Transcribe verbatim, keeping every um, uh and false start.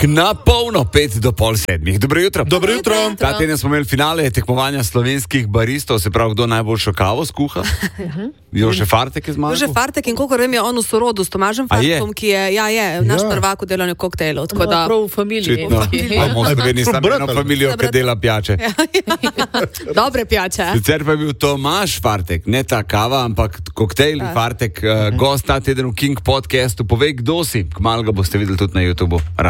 Na polno, pet do pol sedmih. Dobro jutro. Dobro jutro. Ta teden smo imeli finale tekmovanja slovenskih baristov, se pravi, kdo najboljšo kavo skuha. Jože Fartek je zmagal. Jože Fartek in kolikor vem je on v sorodu s Tomažem Fartekom, ki je, ja, je, naš Ja. prvak v delanju koktejlov. Tako da, Prav v familiji. Očitno. Bomo sprejeli samo eno familijo, ki dela pijače. dobre pijače. Sicer pa je bil Tomaž Fartek, ne ta kava, ampak koktejl Fartek, uh, gost ta teden v King podcastu. Povej, kdo si, kmalu ga boste videli tudi na YouTubu.